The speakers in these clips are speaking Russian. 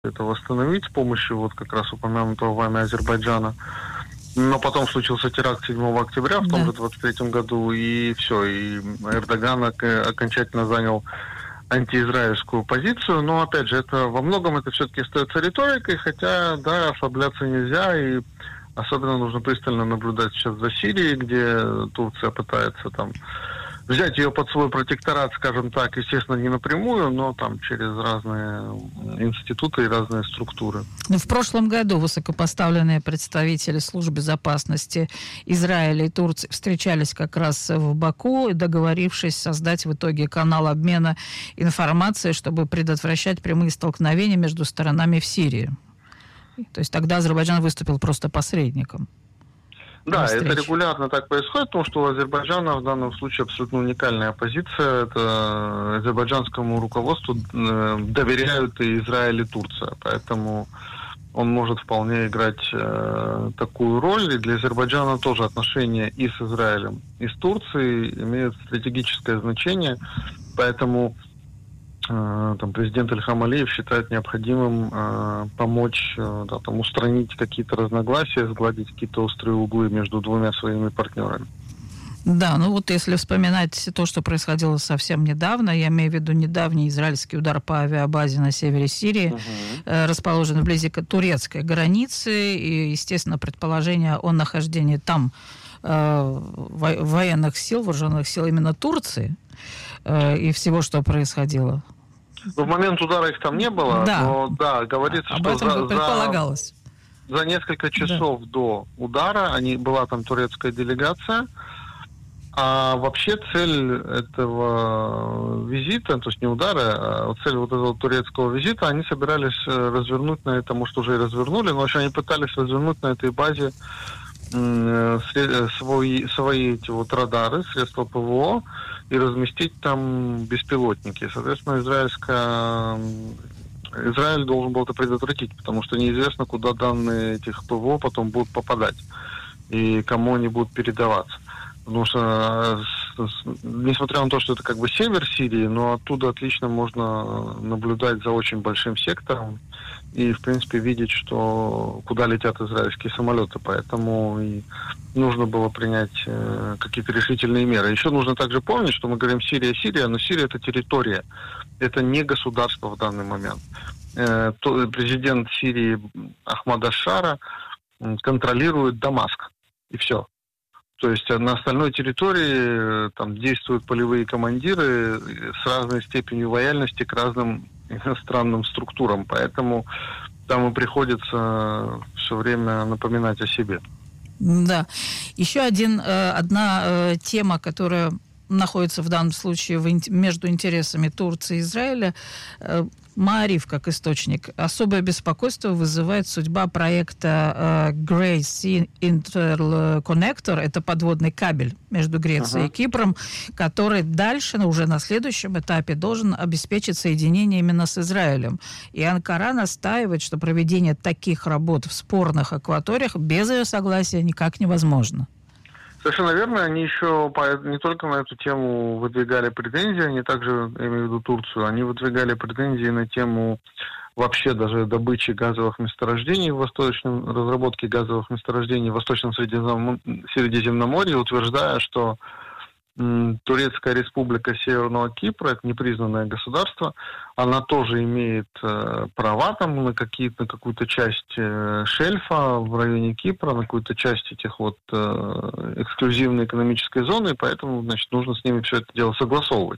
это восстановить с помощью вот как раз упомянутого вами Азербайджана. Но потом случился теракт 7 октября в том же 23 году, и все, и Эрдоган окончательно занял антиизраильскую позицию. Но, опять же, это во многом это все-таки остается риторикой, хотя, да, ослабляться нельзя, и особенно нужно пристально наблюдать сейчас за Сирией, где Турция пытается там взять ее под свой протекторат, скажем так, естественно, не напрямую, но там через разные институты и разные структуры. Ну, в прошлом году высокопоставленные представители служб безопасности Израиля и Турции встречались как раз в Баку, договорившись создать в итоге канал обмена информацией, чтобы предотвращать прямые столкновения между сторонами в Сирии. То есть тогда Азербайджан выступил просто посредником. Да, это регулярно так происходит, потому что у Азербайджана в данном случае абсолютно уникальная позиция. Это азербайджанскому руководству доверяют и Израиль, и Турция. Поэтому он может вполне играть такую роль. И для Азербайджана тоже отношения и с Израилем, и с Турцией имеют стратегическое значение. Поэтому там президент Ильхам Алиев считает необходимым помочь там, устранить какие-то разногласия, сгладить какие-то острые углы между двумя своими партнерами. Да, ну вот если вспоминать то, что происходило совсем недавно, я имею в виду недавний израильский удар по авиабазе на севере Сирии, расположенной вблизи турецкой границы, и, естественно, предположение о нахождении там военных сил, вооруженных сил именно Турции и всего, что происходило. В момент удара их там не было, да. Но да, говорится, об что этом предполагалось. За несколько часов до удара была там турецкая делегация. А вообще цель этого визита, то есть не удара, а цель вот этого турецкого визита, они собирались развернуть на это, может уже и развернули, но вообще они пытались развернуть на этой базе свои эти вот радары, средства ПВО, и разместить там беспилотники. Соответственно, Израиль должен был это предотвратить, потому что неизвестно, куда данные этих ПВО потом будут попадать и кому они будут передаваться. Потому что, несмотря на то, что это как бы север Сирии, но оттуда отлично можно наблюдать за очень большим сектором и, в принципе, видеть, что куда летят израильские самолеты. Поэтому и нужно было принять какие-то решительные меры. Еще нужно также помнить, что мы говорим Сирия, но Сирия — это территория. Это не государство в данный момент. Президент Сирии Ахмад аш-Шара контролирует Дамаск. И все. То есть на остальной территории там действуют полевые командиры с разной степенью лояльности к разным иностранным структурам. Поэтому там и приходится все время напоминать о себе. Да. Еще одна тема, которая находится в данном случае между интересами Турции и Израиля. Маариф, как источник. Особое беспокойство вызывает судьба проекта Grey Sea Interconnector. Это подводный кабель между Грецией и Кипром, который дальше, уже на следующем этапе, должен обеспечить соединение именно с Израилем. И Анкара настаивает, что проведение таких работ в спорных акваториях без ее согласия никак невозможно. Совершенно верно. Они еще не только на эту тему выдвигали претензии, они также, я имею в виду Турцию, они выдвигали претензии на тему вообще даже добычи газовых месторождений разработки газовых месторождений в Восточном Средиземноморье, утверждая, что Турецкая республика Северного Кипра, это непризнанное государство, она тоже имеет права там на какую-то часть шельфа в районе Кипра, на какую-то часть этих вот эксклюзивной экономической зоны, и поэтому, значит, нужно с ними все это дело согласовывать.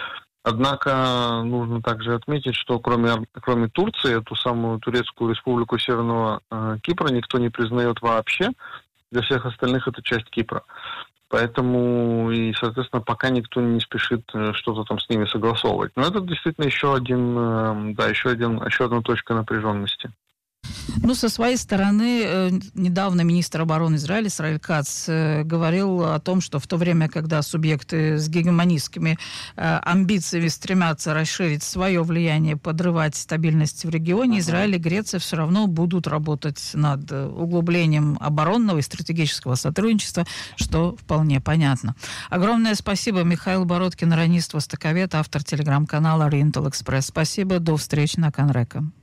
Однако нужно также отметить, что кроме Турции, эту самую Турецкую республику Северного Кипра никто не признает вообще. Для всех остальных это часть Кипра. Поэтому, и, соответственно, пока никто не спешит что-то там с ними согласовывать. Но это действительно еще одна точка напряженности. Ну, со своей стороны, недавно министр обороны Израиля Исраэль Кац говорил о том, что в то время, когда субъекты с гегемонистскими амбициями стремятся расширить свое влияние, подрывать стабильность в регионе, Израиль и Греция все равно будут работать над углублением оборонного и стратегического сотрудничества, что вполне понятно. Огромное спасибо. Михаил Бородкин, иранист, востоковед, автор телеграм-канала Oriental Express. Спасибо. До встречи на Канрека.